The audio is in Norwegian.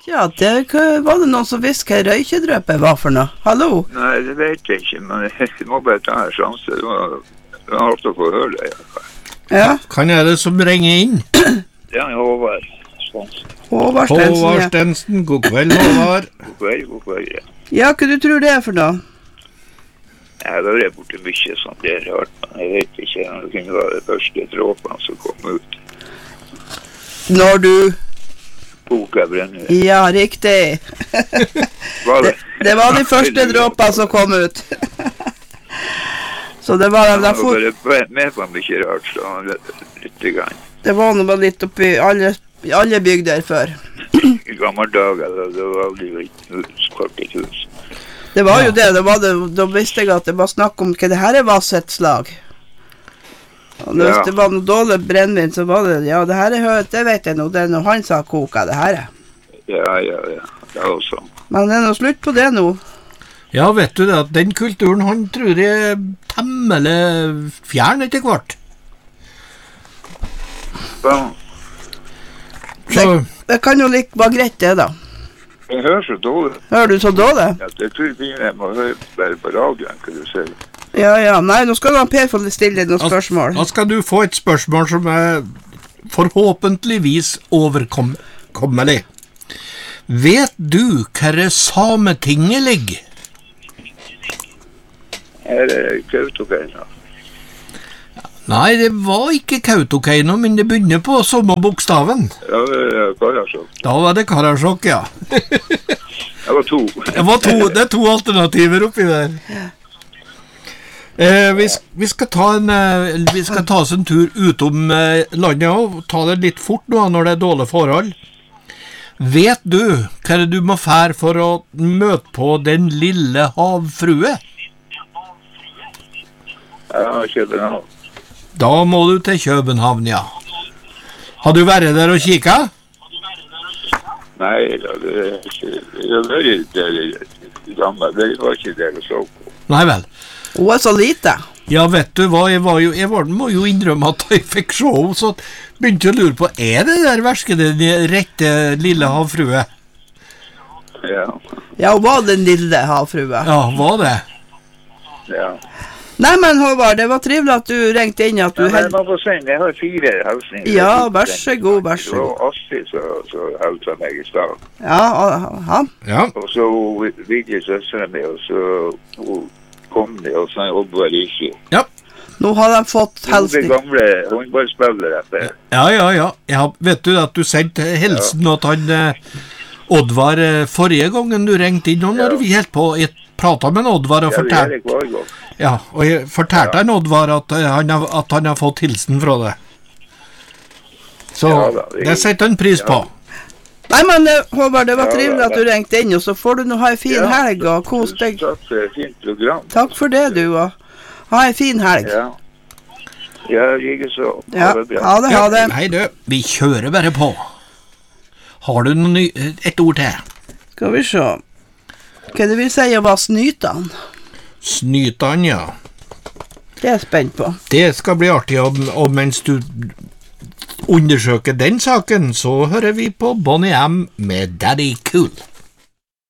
Ja, var det noen som visste hva røykedrøpet var for noe? Hallo? Nei, det vet jeg ikke, men jeg må bare ta en sjanse. Det var alt å få høre det, i hvert fall. Ja. Kan jeg det som ringer inn? Ja, Håvard Stensen. Håvard Stensen, Håvard Stensen, god kveld, Håvard. God kveld, ja. Ja, hva du tror det er for noe? Jeg har vært borte mye sånt det er rart, men jeg vet ikke om det kunne være det første dråpene som kom ut. Når du... Boka brenner. Ja, riktig. Var det? Det var de første dråpene som kom ut. Så det var... Han var bare med på mye rart, så han litt grann. Det var noe litt oppi alle bygder før. I gamle dager, det var aldri litt hus, kort et hus. Det var jo det, da visste jeg at det var snakk om hva det her var sitt slag. Og hvis det var noe dårlig brennvin, så var det, ja, det her er høyt, det vet jeg nå, det er når han sa koka, det her er. Ja, det er også. Men det er noe slutt på det nå. Ja, vet du det, at den kulturen, han tror jeg er temmelig fjern etter hvert. Ja. Det kan jo være greit det da. Jeg hører så dårlig. Hører du så dårlig? Ja, det tror jeg må høre bare på radioen, kan du si. Ja, nei, nå skal Per få stille noen spørsmål. Da skal du få et spørsmål som er forhåpentligvis overkommelig. Vet du hva Sametinget ligger? Her er Kautokeino. Nei, det var ikke Kautokeino, men det begynner på samme bokstaven. Ja, det er Karasjok. Da var det Karasjok, ja. Det var to. Det er to alternativer oppi der. Vi skal ta oss en tur utom landet og ta det litt fort nå når det er dårlige forhold. Vet du hva du må fære for å møte på den lille havfrue? Ja, København. Da må du til København, ja. Har du vært der og kikket? Nei, det var ikke det gamle. Det var ikke det jeg så på. Nei vel. Hun er så lite. Ja, vet du hva, jeg må jo innrømme at jeg fikk se henne, så begynte jeg å lure på, er det der verske den rette lille havfrue? Ja. Ja, hun var den lille havfrue. Ja, var det? Ja. Nei, men Håvard, det var trivelig at du ringte inn at du... Men man får si, jeg har 4 halsninger. Ja, vær så god, vær så god. Det var Astrid så halsa meg i stad. Ja, han. Ja. Og så vidde søsteren min, og så hun kom det, og så Oddvar ikke. Ja. Nå har de fått hilsen. Hun gamle håndballspillere etter. Ja. Vet du at du sendte hilsen at han Oddvar forrige gangen du ringte inn, og når vi helt på pratet med Oddvar og fortalte... Ja, og jeg fortalte han Oddvar at han har fått hilsen fra det. Så det setter han pris på. Nei, men Håvard, det var trivelig at du ringte inn, og så får du nå ha en fin helg og kos deg. Takk for et fint program. Takk for det, du, og ha en fin helg. Ja, ikke så. Ja, ha det. Nei, du, vi kjører bare på. Har du et ord til? Skal vi se. Hva det vil si å være snytan? Snytan, ja. Det er jeg spent på. Det skal bli artig, og mens du undersøker den saken, så hører vi på Bonnie M med Daddy Cool.